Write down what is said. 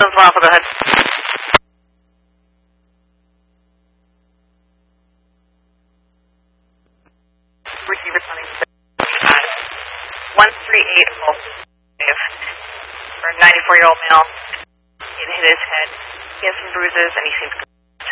Alpha, go ahead. Receiver responding to 138 Wolf. For a 94-year-old male. He had hit his head. He has some bruises and he seems